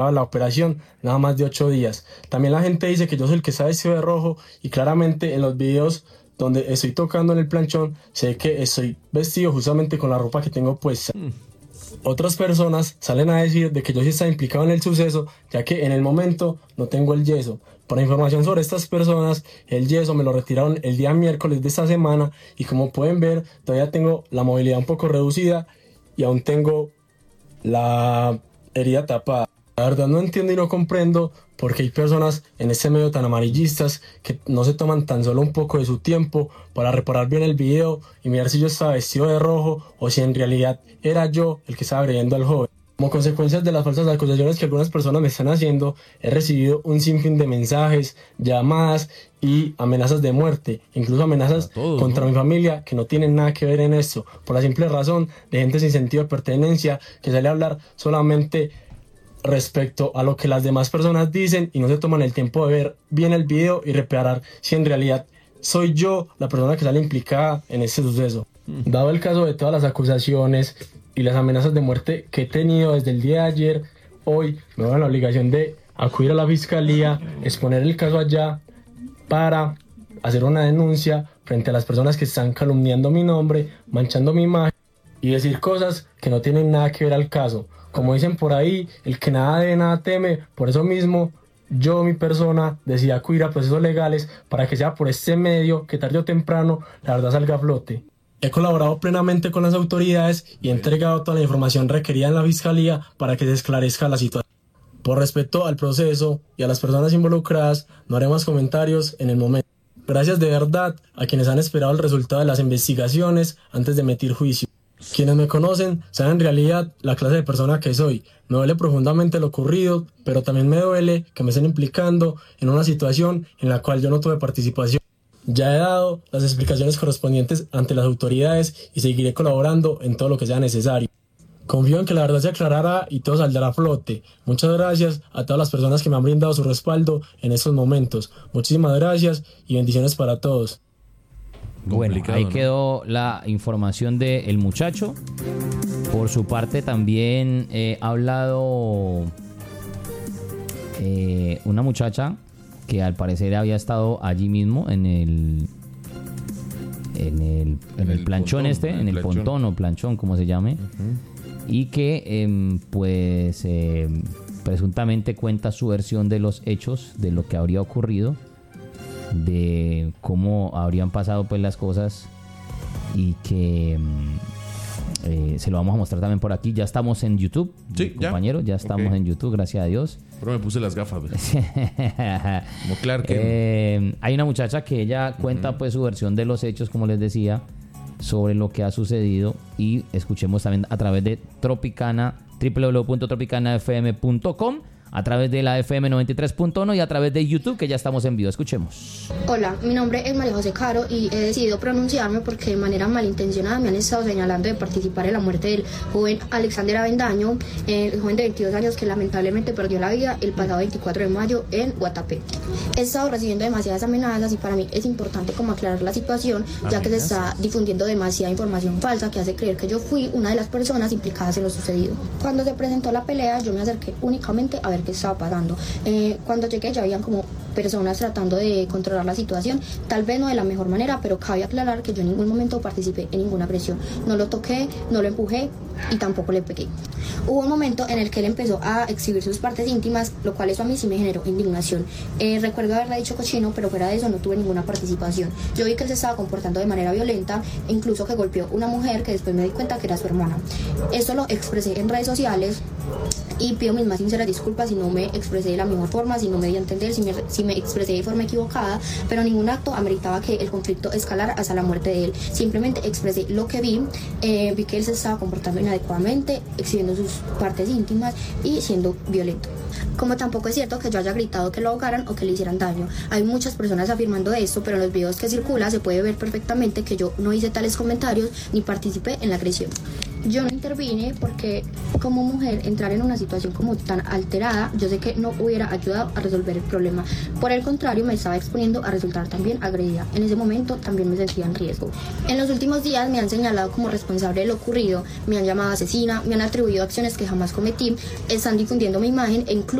la operación nada más de 8 días. También la gente dice que yo soy el que está vestido de rojo y claramente en los videos donde estoy tocando en el planchón se ve que estoy vestido justamente con la ropa que tengo puesta. Otras personas salen a decir de que yo sí estaba implicado en el suceso, ya que en el momento no tengo el yeso. Para información sobre estas personas, el yeso me lo retiraron el día miércoles de esta semana y como pueden ver, todavía tengo la movilidad un poco reducida y aún tengo la herida tapada. La verdad no entiendo y no comprendo por qué hay personas en este medio tan amarillistas que no se toman tan solo un poco de su tiempo para reparar bien el video y mirar si yo estaba vestido de rojo o si en realidad era yo el que estaba agrediendo al joven. Como consecuencia de las falsas acusaciones que algunas personas me están haciendo, he recibido un sinfín de mensajes, llamadas y amenazas de muerte, incluso amenazas contra mi familia que no tienen nada que ver en esto, por la simple razón de gente sin sentido de pertenencia que sale a hablar solamente respecto a lo que las demás personas dicen y no se toman el tiempo de ver bien el video y reparar si en realidad soy yo la persona que sale implicada en este suceso. Dado el caso de todas las acusaciones y las amenazas de muerte que he tenido desde el día de ayer, hoy me veo en la obligación de acudir a la fiscalía, exponer el caso allá para hacer una denuncia frente a las personas que están calumniando mi nombre, manchando mi imagen y decir cosas que no tienen nada que ver al caso. Como dicen por ahí, el que nada debe, nada teme. Por eso mismo, yo, mi persona, decidí acudir a procesos legales para que sea por este medio que tarde o temprano la verdad salga a flote. He colaborado plenamente con las autoridades y he entregado toda la información requerida en la fiscalía para que se esclarezca la situación. Por respeto al proceso y a las personas involucradas, no haré más comentarios en el momento. Gracias de verdad a quienes han esperado el resultado de las investigaciones antes de emitir juicio. Quienes me conocen saben en realidad la clase de persona que soy. Me duele profundamente lo ocurrido, pero también me duele que me estén implicando en una situación en la cual yo no tuve participación. Ya he dado las explicaciones correspondientes ante las autoridades y seguiré colaborando en todo lo que sea necesario. Confío en que la verdad se aclarará y todo saldrá a flote. Muchas gracias a todas las personas que me han brindado su respaldo en estos momentos. Muchísimas gracias y bendiciones para todos. Bueno, ahí quedó la información del muchacho. Por su parte también ha hablado una muchacha que al parecer había estado allí mismo en el planchón pontón, en el pontón o planchón, como se llame, y que presuntamente cuenta su versión de los hechos, de lo que habría ocurrido, de cómo habrían pasado pues las cosas y que se lo vamos a mostrar también por aquí. Ya estamos en YouTube, sí, compañero, ya estamos en YouTube, gracias a Dios. Pero me puse las gafas, como Clark Kent. Hay una muchacha que ella cuenta pues su versión de los hechos, como les decía, sobre lo que ha sucedido, y escuchemos también a través de Tropicana, www.tropicanafm.com, a través de la FM 93.1 y a través de YouTube, que ya estamos en vivo. Escuchemos. Hola, mi nombre es María José Caro y he decidido pronunciarme porque de manera malintencionada me han estado señalando de participar en la muerte del joven Alexander Avendaño, el joven de 22 años que lamentablemente perdió la vida el pasado 24 de mayo en Guatapé. He estado recibiendo demasiadas amenazas y para mí es importante como aclarar la situación, ya que se está difundiendo demasiada información falsa que hace creer que yo fui una de las personas implicadas en lo sucedido. Cuando se presentó la pelea, yo me acerqué únicamente a ver qué estaba pasando. Cuando llegué ya habían como personas tratando de controlar la situación, tal vez no de la mejor manera, pero cabe aclarar que yo en ningún momento participé en ninguna agresión. No lo toqué, no lo empujé y tampoco le pegué. Hubo un momento en el que él empezó a exhibir sus partes íntimas, lo cual eso a mí sí me generó indignación. Recuerdo haberle dicho cochino, pero fuera de eso no tuve ninguna participación. Yo vi que él se estaba comportando de manera violenta, incluso que golpeó a una mujer que después me di cuenta que era su hermana. Eso lo expresé en redes sociales y pido mis más sinceras disculpas si no me expresé de la mejor forma, si no me di a entender, si me expresé de forma equivocada, pero ningún acto ameritaba que el conflicto escalara hasta la muerte de él. Simplemente expresé lo que vi que él se estaba comportando inadecuadamente, exhibiendo sus partes íntimas y siendo violento. Como tampoco es cierto que yo haya gritado que lo ahogaran o que le hicieran daño. Hay muchas personas afirmando esto, pero en los videos que circulan se puede ver perfectamente que yo no hice tales comentarios ni participé en la agresión. Yo no intervine porque como mujer entrar en una situación como tan alterada, yo sé que no hubiera ayudado a resolver el problema. Por el contrario, me estaba exponiendo a resultar también agredida. En ese momento también me sentía en riesgo. En los últimos días me han señalado como responsable de lo ocurrido, me han llamado asesina, me han atribuido acciones que jamás cometí, están difundiendo mi imagen e incluso